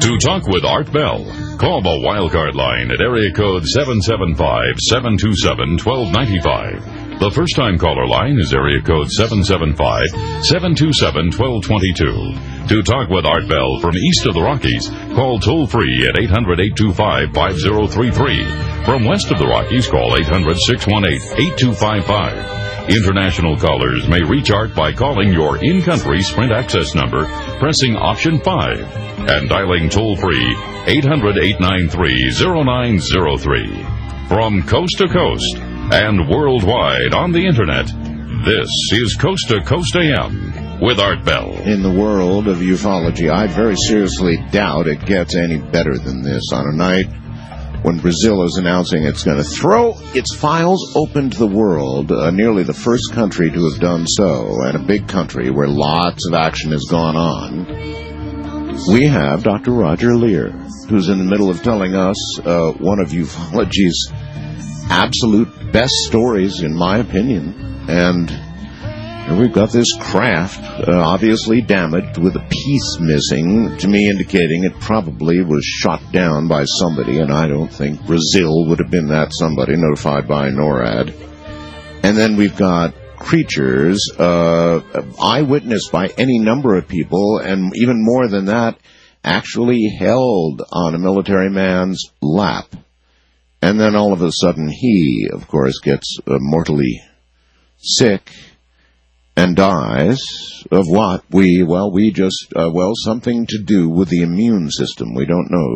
To talk with Art Bell, call the Wildcard line at area code 775-727-1295. The first-time caller line is area code 775-727-1222. To talk with Art Bell from east of the Rockies, call toll-free at 800-825-5033. From west of the Rockies, call 800-618-8255. International callers may reach Art by calling your in-country Sprint access number, pressing option 5, and dialing toll-free 800-893-0903. From coast to coast and worldwide on the Internet, this is Coast to Coast AM with Art Bell. In the world of ufology, I very seriously doubt it gets any better than this on a night when Brazil is announcing it's going to throw its files open to the world, nearly the first country to have done so, and a big country where lots of action has gone on. We have Dr. Roger Leir, who's in the middle of telling us one of ufology's absolute best stories, in my opinion. And we've got this craft obviously damaged with a piece missing, to me indicating it probably was shot down by somebody, and I don't think Brazil would have been that somebody, notified by NORAD. And then we've got creatures eyewitnessed by any number of people, and even more than that, actually held on a military man's lap. And then all of a sudden he, of course, gets mortally sick and dies of what? Something to do with the immune system. We don't know